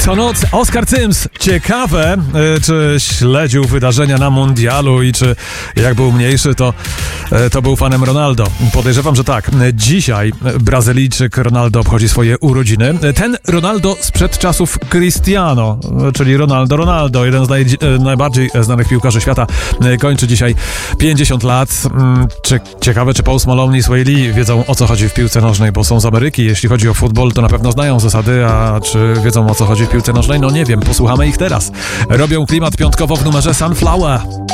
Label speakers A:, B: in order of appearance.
A: Co noc Oscar Sims. Ciekawe, czy śledził wydarzenia na mundialu i czy jak był mniejszy, to był fanem Ronaldo. Podejrzewam, że tak. Dzisiaj Brazylijczyk Ronaldo obchodzi swoje urodziny. Ten Ronaldo sprzed czasów Cristiano, czyli Ronaldo, jeden z najbardziej znanych piłkarzy świata, kończy dzisiaj 50 lat. Ciekawe, czy Post Malone i Sway Lee wiedzą, o co chodzi w piłce nożnej, bo są z Ameryki. Jeśli chodzi o futbol, to na pewno znają zasady, a czy wiedzą, o co chodzi w piłce nożnej? No nie wiem, posłuchamy ich teraz. Robią klimat piątkowo w numerze Sunflower.